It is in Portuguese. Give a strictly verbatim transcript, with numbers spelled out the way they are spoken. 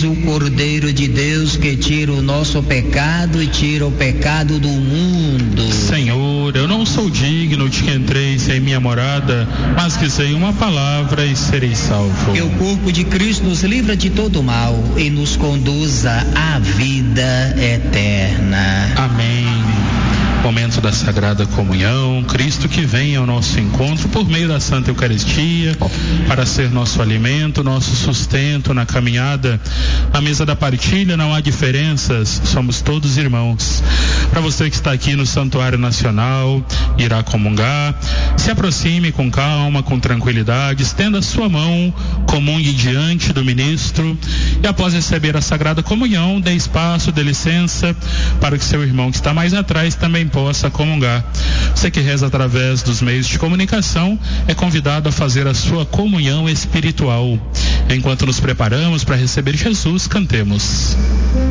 eis o Cordeiro de Deus que tira o nosso pecado e tira o pecado do mundo. Senhor, eu não sou digno de que entreis em minha morada, mas que sei uma palavra e serei salvo. Que o corpo de Cristo nos livra de todo mal e nos conduza à vida eterna. Amém. Momento da Sagrada Comunhão, Cristo que vem ao nosso encontro por meio da Santa Eucaristia, para ser nosso alimento, nosso sustento na caminhada. Na mesa da partilha não há diferenças, somos todos irmãos. Para você que está aqui no Santuário Nacional, irá comungar, se aproxime com calma, com tranquilidade, estenda a sua mão, comungue diante do ministro e após receber a Sagrada Comunhão, dê espaço, dê licença para que seu irmão que está mais atrás também possa comungar. Você que reza através dos meios de comunicação é convidado a fazer a sua comunhão espiritual. Enquanto nos preparamos para receber Jesus, cantemos.